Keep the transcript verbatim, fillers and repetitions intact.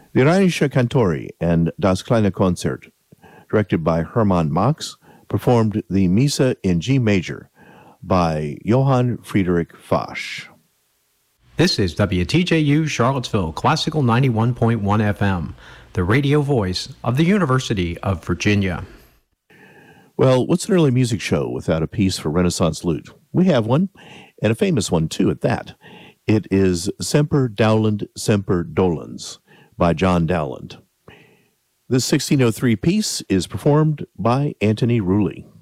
The Rheinische Kantori and Das kleine Konzert, directed by Hermann Max, performed the Missa in G major by Johann Friedrich Fasch. This is W T J U Charlottesville Classical ninety-one point one F M, the radio voice of the University of Virginia. Well, what's an early music show without a piece for Renaissance lute? We have one, and a famous one too at that. It is Semper Dowland, Semper Dolens by John Dowland. This sixteen oh three piece is performed by Anthony Rooley.